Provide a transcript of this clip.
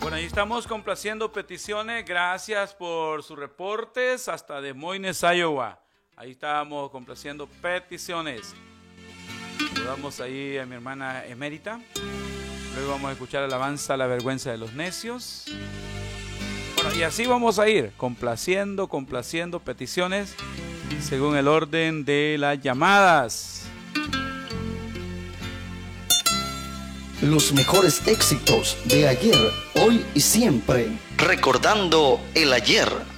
Bueno, ahí estamos complaciendo peticiones. Gracias por sus reportes hasta Des Moines, Iowa. Ahí estábamos complaciendo peticiones. Saludamos ahí a mi hermana Emérita. Luego vamos a escuchar alabanza a la vergüenza de los necios. Bueno, y así vamos a ir complaciendo peticiones según el orden de las llamadas. Los mejores éxitos de ayer, hoy y siempre. Recordando el ayer.